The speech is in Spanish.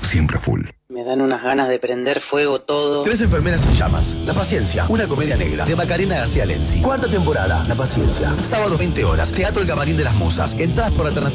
siempre full. Me dan unas ganas de prender fuego todo. 3 enfermeras en llamas. La Paciencia, una comedia negra de Macarena García Lenzi. 4ª temporada, La Paciencia. Sábado 20 horas. Teatro El Camarín de las Musas. Entradas por alternativa.